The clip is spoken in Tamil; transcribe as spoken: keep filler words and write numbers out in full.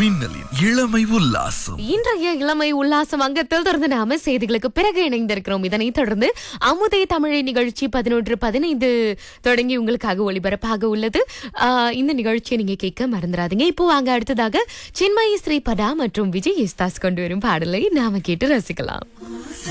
மின்னலின் இளமை உல்லாசம். இன்றைய இளமை உல்லாசம் அங்கத்தில் தொடர்ந்து நாம செய்திகளுக்கு பிறகு இணைந்திருக்கிறோம். இதனை தொடர்ந்து அமுதே தமிழை நிகழ்ச்சி பதினொன்று பதினைந்து தொடங்கி உங்களுக்காக ஒளிபரப்பாக உள்ளது. ஆஹ் இந்த நிகழ்ச்சியை நீங்க கேட்க மறந்துடாதீங்க. இப்போ வாங்க அடுத்ததாக சின்மயி ஸ்ரீபதா மற்றும் விஜய் யேசுதாஸ் கொண்டு வரும் பாடலை நாம கேட்டு ரசிக்கலாம்.